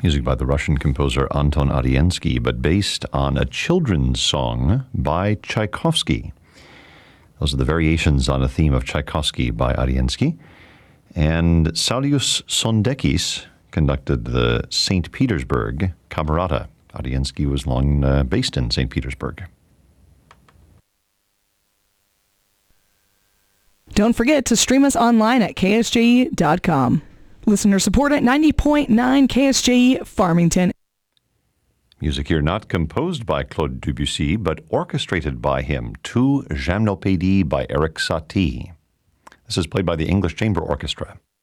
music by the Russian composer Anton Ariensky, but based on a children's song by Tchaikovsky. Those are the variations on a theme of Tchaikovsky by Ariensky. And Saulius Sondekis conducted the St. Petersburg Camerata. Ariensky was long based in St. Petersburg. Don't forget to stream us online at ksje.com. Listener support at 90.9 KSJE Farmington. Music here not composed by Claude Debussy, but orchestrated by him. Tu Gymnopédie by Erik Satie. This is played by the English Chamber Orchestra.